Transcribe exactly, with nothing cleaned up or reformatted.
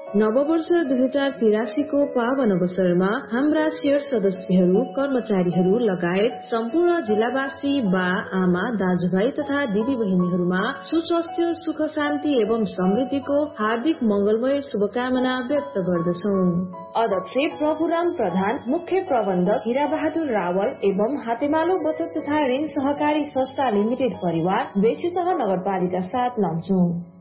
नववर्ष दुई हजार तिरासी को पावन अवसरमा हाम्रा शेयर सदस्यहरू, कर्मचारीहरू लगायत सम्पूर्ण जिल्लावासी बा आमा दाजुभाइ तथा दिदी बहिनीहरूमा सुस्वास्थ्य, सुख शान्ति एवं समृद्धिको हार्दिक मंगलमय शुभकामना व्यक्त गर्दछौं। अध्यक्ष प्रभुराम प्रधान, मुख्य प्रबन्धक हीरा बहादुर रावल एवं हातेमालो बचत तथा ऋण सहकारी संस्था लिमिटेड परिवार बेसीसह नगरपालिका सात लमचुङ।